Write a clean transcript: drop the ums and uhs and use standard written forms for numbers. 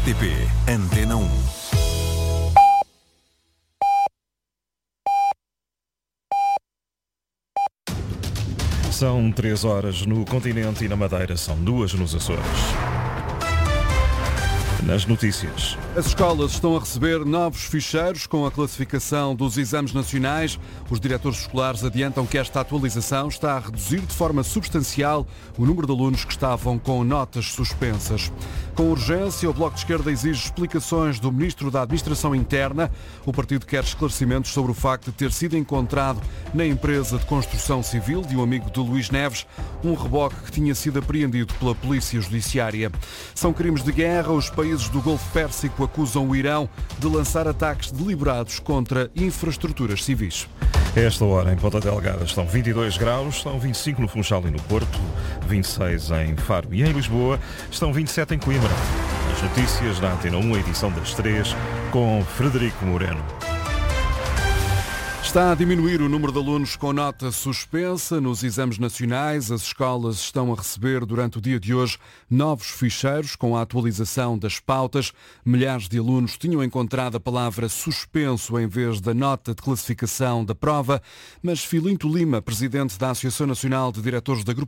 RTP Antena 1. São 3 horas no continente e na Madeira, são 2 nos Açores. Nas notícias. As escolas estão a receber novos ficheiros com a classificação dos exames nacionais. Os diretores escolares adiantam que esta atualização está a reduzir de forma substancial o número de alunos que estavam com notas suspensas. Com urgência, o Bloco de Esquerda exige explicações do Ministro da Administração Interna. O partido quer esclarecimentos sobre o facto de ter sido encontrado na empresa de construção civil de um amigo de Luís Neves um reboque que tinha sido apreendido pela Polícia Judiciária. São crimes de guerra. Os países do Golfo Pérsico acusam o Irão de lançar ataques deliberados contra infraestruturas civis. A esta hora, em Ponta Delgada, estão 22 graus, estão 25 no Funchal e no Porto, 26 em Faro e em Lisboa, estão 27 em Coimbra. As notícias na Antena 1, a edição das 3, com Frederico Moreno. Está a diminuir o número de alunos com nota suspensa nos exames nacionais. As escolas estão a receber durante o dia de hoje novos ficheiros com a atualização das pautas. Milhares de alunos tinham encontrado a palavra suspenso em vez da nota de classificação da prova, mas Filinto Lima, presidente da Associação Nacional de Diretores de Agrupamentos